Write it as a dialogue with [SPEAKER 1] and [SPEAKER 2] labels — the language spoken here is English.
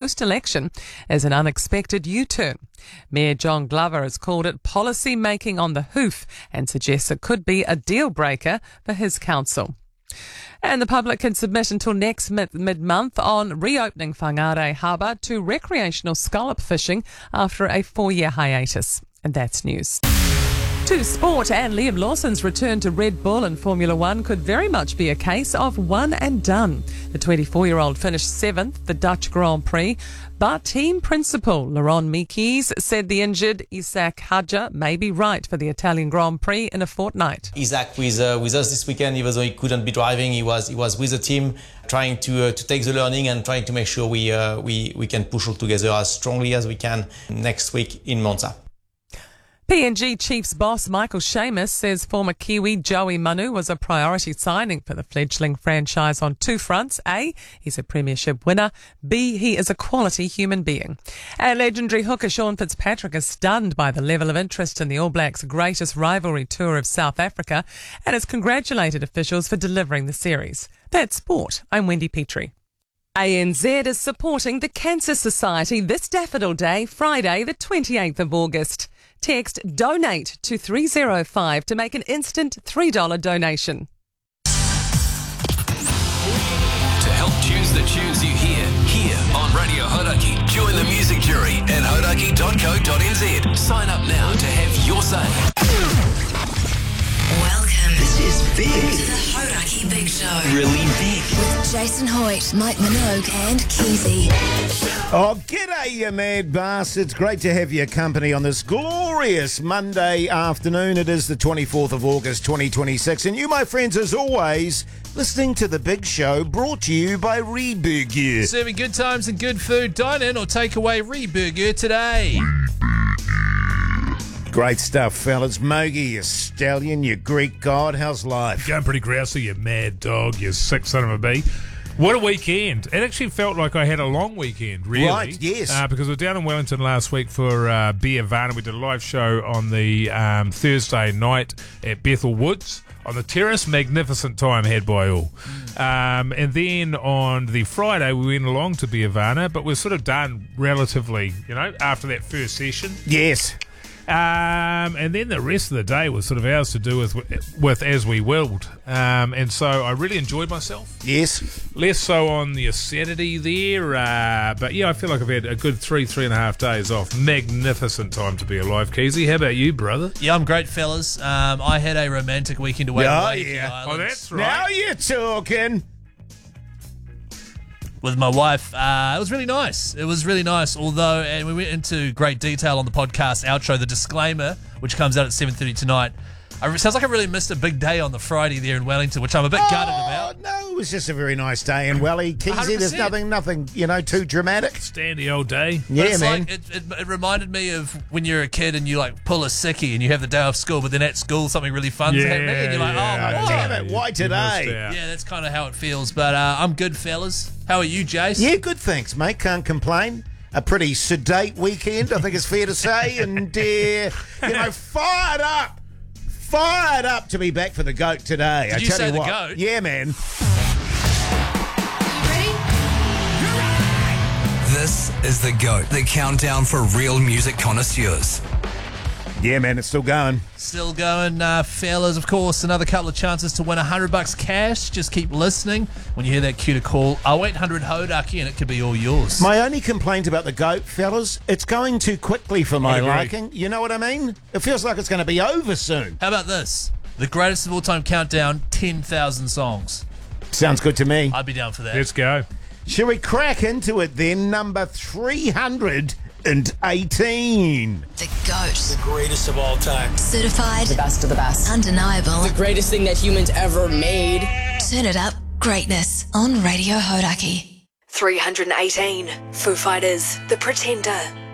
[SPEAKER 1] post-election is an unexpected U-turn. Mayor John Glover has called it policy making on the hoof and suggests it could be a deal breaker for his council. And the public can submit until next mid-month on reopening Whangarei Harbour to recreational scallop fishing after a 4-year hiatus. And that's news. To sport, and Liam Lawson's return to Red Bull in Formula One could very much be a case of one and done. The 24-year-old finished 7th, the Dutch Grand Prix, but team principal Laurent Mekies said the injured Isaac Hadja may be right for the Italian Grand Prix in a fortnight.
[SPEAKER 2] Isaac with us this weekend, even though he couldn't be driving, he was with the team, trying to take the learning and trying to make sure we can push all together as strongly as we can next week in Monza.
[SPEAKER 1] PNG Chiefs boss Michael Sheamus says former Kiwi Joey Manu was a priority signing for the fledgling franchise on two fronts. A, he's a premiership winner. B, he is a quality human being. And legendary hooker Sean Fitzpatrick is stunned by the level of interest in the All Blacks' greatest rivalry tour of South Africa and has congratulated officials for delivering the series. That's sport. I'm Wendy Petrie. ANZ is supporting the Cancer Society this Daffodil Day, Friday the 28th of August. Text DONATE to 305 to make an instant $3 donation.
[SPEAKER 3] To help choose the tunes you hear here on Radio Hodaki, join the music jury at hodaki.co.nz. Sign up now to have your say.
[SPEAKER 4] Welcome.
[SPEAKER 5] This is big.
[SPEAKER 4] To the Hodaki Big Show.
[SPEAKER 5] Really big.
[SPEAKER 4] With Jason Hoyt, Mike Minogue and Keezy.
[SPEAKER 6] Oh, g'day, you mad bastards. Great to have your company on this glorious Monday afternoon. It is the 24th of August, 2026. And you, my friends, as always, listening to The Big Show, brought to you by Reburger.
[SPEAKER 7] Serving good times and good food. Dine in or take away Reburger today.
[SPEAKER 6] Great stuff, fellas. Mogi, you stallion, you Greek god. How's life?
[SPEAKER 8] Going pretty grousey, you mad dog, you sick son of a bee. What a weekend. It actually felt like I had a long weekend, really.
[SPEAKER 6] Right, yes.
[SPEAKER 8] Because we were down in Wellington last week for Beer Varna. We did a live show on the Thursday night at Bethel Woods on the terrace. Magnificent time had by all. And then on the Friday, we went along to Beer Varna, but we're sort of done relatively, after that first session.
[SPEAKER 6] Yes.
[SPEAKER 8] And then the rest of the day was sort of ours to do with as we willed. And so I really enjoyed myself.
[SPEAKER 6] Yes.
[SPEAKER 8] Less so on the Saturday there. But yeah, I feel like I've had a good 3.5 days off. Magnificent time to be alive, Keezy. How about you, brother?
[SPEAKER 7] Yeah, I'm great, fellas. I had a romantic weekend away from
[SPEAKER 6] yeah.
[SPEAKER 8] Oh, that's right.
[SPEAKER 6] Now you're talking.
[SPEAKER 7] With my wife. It was really nice. Although, and we went into great detail on the podcast outro, the disclaimer, which comes out at 7:30 tonight. It sounds like I really missed a big day on the Friday there in Wellington, which I'm a bit gutted about.
[SPEAKER 6] No, it was just a very nice day in Welly. Keezy, there's
[SPEAKER 7] 100%.
[SPEAKER 6] nothing, too dramatic.
[SPEAKER 8] Standy old day.
[SPEAKER 7] But
[SPEAKER 6] Yeah,
[SPEAKER 7] it's
[SPEAKER 6] man.
[SPEAKER 7] like, it reminded me of when you're a kid and you pull a sickie and you have the day off school, but then at school something really fun's happening and you're like,
[SPEAKER 6] yeah.
[SPEAKER 7] oh,
[SPEAKER 6] Damn it, why
[SPEAKER 8] You
[SPEAKER 6] today?
[SPEAKER 8] missed out.
[SPEAKER 7] yeah, that's kind of how it feels. But I'm good, fellas. How are you, Jace?
[SPEAKER 6] Yeah, good, thanks, mate. Can't complain. A pretty sedate weekend, I think it's fair to say. And, fired up to be back for the GOAT today.
[SPEAKER 7] Did you say the GOAT?
[SPEAKER 6] Yeah, man.
[SPEAKER 3] This is The GOAT, the countdown for real music connoisseurs.
[SPEAKER 6] Yeah, man, it's still going.
[SPEAKER 7] Still going, fellas. Of course, another couple of chances to win $100 cash. Just keep listening. When you hear that cue to call 0800 Hodaki, and it could be all yours.
[SPEAKER 6] My only complaint about the GOAT, fellas, it's going too quickly for my
[SPEAKER 8] agree.
[SPEAKER 6] liking. You know what I mean? It feels like it's going to be over soon.
[SPEAKER 7] How about this? The greatest of all time countdown, 10,000 songs.
[SPEAKER 6] Sounds good to me.
[SPEAKER 7] I'd be down for that.
[SPEAKER 8] Let's go.
[SPEAKER 6] Shall we crack into it then? Number 318.
[SPEAKER 4] The GOAT.
[SPEAKER 5] The greatest of all time.
[SPEAKER 4] Certified.
[SPEAKER 9] The best of the best.
[SPEAKER 4] Undeniable.
[SPEAKER 9] The greatest thing that humans ever made.
[SPEAKER 4] Turn it up. Greatness on Radio Hodaki. 318. Foo Fighters. The Pretender.